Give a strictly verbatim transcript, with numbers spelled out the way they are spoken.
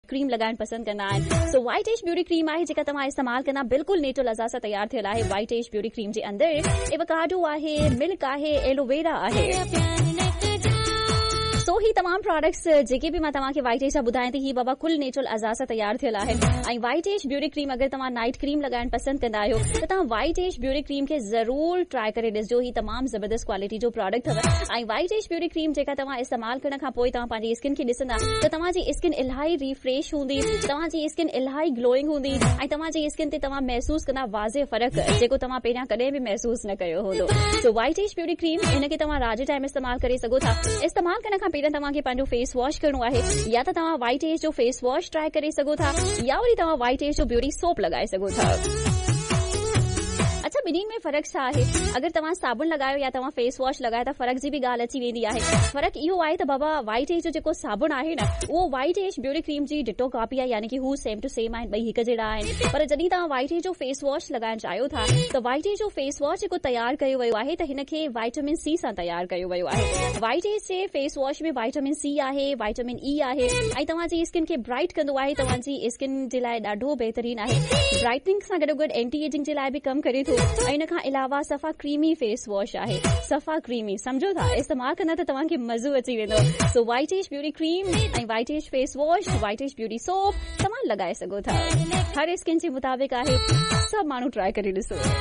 Cream लगाइण पसंद कंदा आहिनि। So white age beauty cream आहे जेका तव्हां इस्तेमाल कंदा बिल्कुलु नेचुरल अज़ा सां तयार थियल आहे। वाइट एज ब्यूटी क्रीम जे अंदरि एवोकाडो आहे, मिल्क आहे, एलोवेरा आहे। सो ही तमाम प्रोडक्ट्स जेके भी मां तव्हांखे वाइट एज जा ॿुधायां थी, ही बाबा कुल नेचुरल अज़ा सां तयार थियल आहे। ऐं वाइट एज ब्यूटी क्रीम अगरि तव्हां नाइट क्रीम लगाइण पसंद कंदा आहियो त तव्हां वाइट एज ब्यूटी क्रीम खे ज़रूर ट्राई करे ॾिसजो। ही तमाम ज़बरदस्त क्वालिटी जो प्रोडक्ट अथव। ऐं वाइट एज ब्यूटी क्रीम जेका तव्हां इस्तेमाल करण खां पोइ तव्हां पंहिंजी स्किन खे ॾिसंदा त तव्हांजी स्किन इलाही रिफ्रेश हूंदी, तव्हांजी स्किन इलाही ग्लोइंग हूंदी ऐं तव्हांजी स्किन ते तव्हां महसूस कंदा वाज़े फ़र्क़ु जेको तव्हां पहिरियां कॾहिं बि महसूस न कयो हूंदो। So white age beauty cream इनखे तव्हां रात जे टाइम इस्तेमाल करे सघो था। इस्तेमाल करण खां पहिरियों तव्हांखे पंहिंजो फेस वॉश करणो आहे, या त तव्हां वाइट एज जो फेस वॉश ट्राई करे सघो था, या वरी तव्हां वाइट एज जो ब्यूटी सोप लॻाए सघो था। अच्छा, ॿिन्हिनि में फ़र्क़ु छा आहे? अगरि तव्हां साबुण लॻायो या तव्हां फेस वॉश लॻायो त फ़र्क़ु जी बि ॻाल्हि अची वेंदी आहे। फ़र्क़ु इहो आहे त बाबा वाइट एज जो जेको साबुण आहे न, उहो वाइट एज ब्यूटी क्रीम जी डिटो कॉपी आहे, यानी कि हू सेम टू सेम आहिनि, ॿई हिक जहिड़ा आहिनि। पर जॾहिं तव्हां वाइट एज जो फेस वॉश लॻाइण चाहियो था त वाइट एज जो फेस वॉश जेको तयारु कयो वियो आहे त हिनखे वाइटामिन सी सां तयारु कयो वियो आहे। वाइट एज जे फेस वॉश में वाइटामिन सी आहे, वाइटामिन ई आहे ऐं तव्हांजी स्किन खे ब्राइट कंदो आहे, तव्हांजी स्किन जे लाइ ॾाढो बहितरीन आहे। ब्राइटनिंग सां गॾोगॾु एंटी एजिंग जे लाइ बि कमु करे थो ऐं इन खां अलावा सफ़ा क्रीमी फेस वॉश आहे। सफ़ा क्रीमी, सम्झो था? इस्तेमाल कंदा त तव्हांखे मज़ो अची वेंदो। So white age beauty cream ऐं white age face wash, white age beauty soap तव्हां लॻाए सघो था। हर स्किन जे मुताबिक़ आहे, सभु माण्हू ट्राई करे ॾिसो।